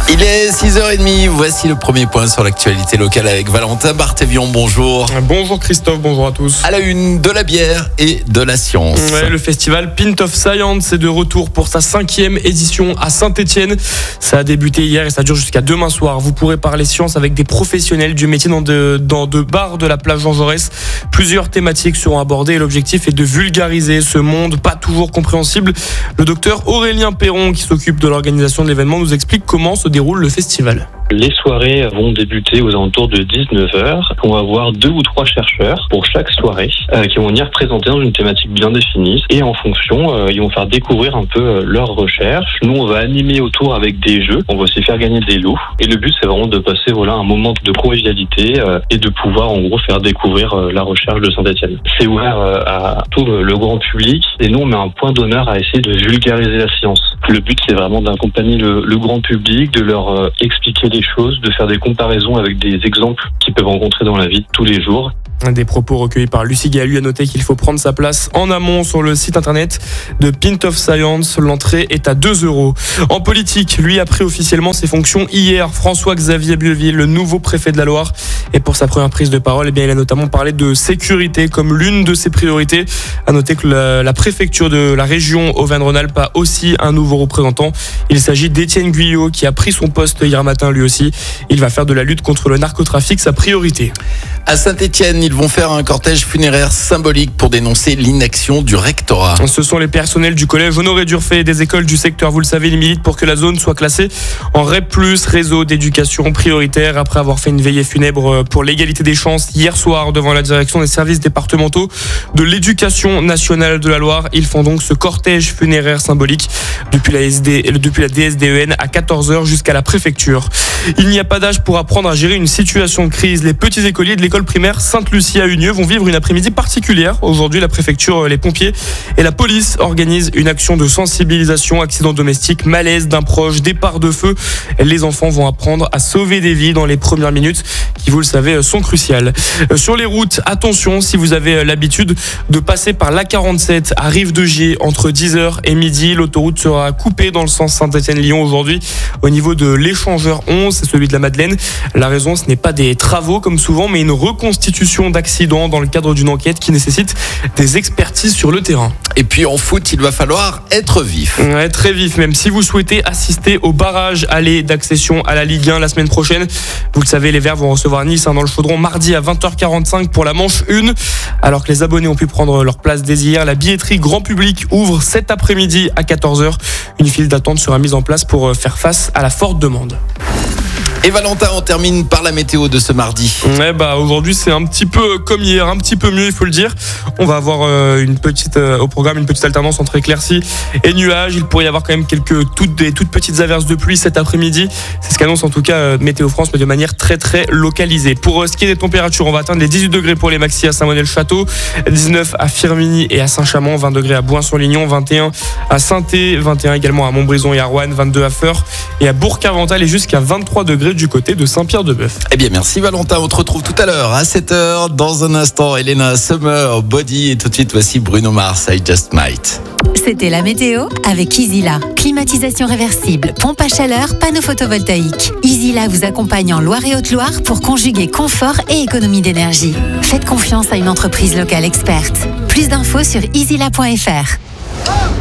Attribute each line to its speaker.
Speaker 1: Il est 6h30, voici le premier point sur l'actualité locale avec Valentin Barthévion, bonjour.
Speaker 2: Bonjour Christophe, bonjour à tous.
Speaker 1: À la une, de la bière et de la science.
Speaker 2: Le festival Pint of Science est de retour pour sa 5e édition à Saint-Étienne. Ça a débuté hier et ça dure jusqu'à demain soir. Vous pourrez parler science avec des professionnels du métier dans deux bars de la plage Jean Jaurès. Plusieurs thématiques seront abordées et l'objectif est de vulgariser ce monde pas toujours compréhensible. Le docteur Aurélien Perron, qui s'occupe de l'organisation de l'événement, nous explique comment se déroule le festival.
Speaker 3: Les soirées vont débuter aux alentours de 19h. On va avoir 2 ou 3 chercheurs pour chaque soirée qui vont venir présenter dans une thématique bien définie et en fonction, ils vont faire découvrir un peu leurs recherches. Nous, on va animer autour avec des jeux. On va aussi faire gagner des lots. Et le but, c'est vraiment de passer un moment de convivialité et de pouvoir en gros faire découvrir la recherche de Saint-Étienne. C'est ouvert à tout le grand public et nous, on met un point d'honneur à essayer de vulgariser la science. Le but, c'est vraiment d'accompagner le grand public, de leur expliquer des choses, de faire des comparaisons avec des exemples qu'ils peuvent rencontrer dans la vie de tous les jours.
Speaker 2: Des propos recueillis par Lucie Galu. A noter qu'il faut prendre sa place en amont sur le site internet de Pint of Science. L'entrée est à 2€. En politique, lui a pris officiellement ses fonctions hier. François-Xavier Bieuville, le nouveau préfet de la Loire. Et pour sa première prise de parole, il a notamment parlé de sécurité comme l'une de ses priorités. A noter que la préfecture de la région Auvergne-Rhône-Alpes a aussi un nouveau représentant. Il s'agit d'Étienne Guyot qui a pris son poste hier matin lui aussi. Il va faire de la lutte contre le narcotrafic sa priorité.
Speaker 1: À Saint-Étienne, ils vont faire un cortège funéraire symbolique pour dénoncer l'inaction du rectorat.
Speaker 2: Ce sont les personnels du collège Honoré d'Urfé et des écoles du secteur. Vous le savez, ils militent pour que la zone soit classée en REP+, réseau d'éducation prioritaire. Après avoir fait une veillée funèbre pour l'égalité des chances hier soir devant la direction des services départementaux de l'éducation nationale de la Loire, ils font donc ce cortège funéraire symbolique depuis la DSDEN à 14h jusqu'à la préfecture. Il n'y a pas d'âge pour apprendre à gérer une situation de crise. Les petits écoliers de l'école primaire Sainte-Lucie à Unieux vont vivre une après-midi particulière. Aujourd'hui, la préfecture, les pompiers et la police organisent une action de sensibilisation, accidents domestiques, malaise d'un proche, départ de feu. Les enfants vont apprendre à sauver des vies dans les premières minutes qui, vous le savez, sont cruciales. Sur les routes, attention, si vous avez l'habitude de passer par l'A47 à Rive-de-Gier entre 10h et midi, l'autoroute sera coupée dans le sens Saint-Étienne-Lyon aujourd'hui au niveau de l'échangeur 11, c'est celui de la Madeleine. La raison, ce n'est pas des travaux comme souvent, mais une reconstitution d'accidents dans le cadre d'une enquête qui nécessite des expertises sur le terrain.
Speaker 1: Et puis en foot, il va falloir être vif.
Speaker 2: Ouais, très vif, même si vous souhaitez assister au barrage aller d'accession à la Ligue 1 la semaine prochaine. Vous le savez, les Verts vont recevoir Nice dans le Chaudron mardi à 20h45 pour la manche 1. Alors que les abonnés ont pu prendre leur place dès hier, la billetterie grand public ouvre cet après-midi à 14h. Une file d'attente sera mise en place pour faire face à la forte demande.
Speaker 1: Et Valentin, on termine par la météo de ce mardi.
Speaker 2: Aujourd'hui, c'est un petit peu comme hier, un petit peu mieux, il faut le dire. On va avoir au programme une petite alternance entre éclaircies et nuages. Il pourrait y avoir quand même toutes petites averses de pluie cet après-midi. C'est ce qu'annonce en tout cas Météo France, mais de manière très très localisée. Pour ce qui est des températures, on va atteindre les 18 degrés pour les maxi à Saint-Monnet-le-Château, 19 à Firminy et à Saint-Chamond, 20 degrés à Bouin-sur-Lignon, 21 à Sainté, 21 également à Montbrison et à Roanne, 22 à Feurs et à Bourg-Carvental et jusqu'à 23 degrés du côté de Saint-Pierre-de-Bœuf.
Speaker 1: Eh bien, merci Valentin. On te retrouve tout à l'heure à 7h. Dans un instant, Elena Summer, Body. Et tout de suite, voici Bruno Mars, I Just Might.
Speaker 4: C'était la météo avec Easyla. Climatisation réversible, pompe à chaleur, panneau photovoltaïque. Easyla vous accompagne en Loire et Haute-Loire pour conjuguer confort et économie d'énergie. Faites confiance à une entreprise locale experte. Plus d'infos sur easyla.fr.